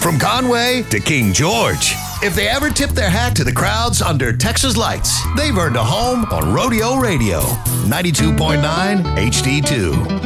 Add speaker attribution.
Speaker 1: From Conway to King George. If they ever tip their hat to the crowds under Texas lights, they've earned a home on Rodeo Radio. 92.9 HD2.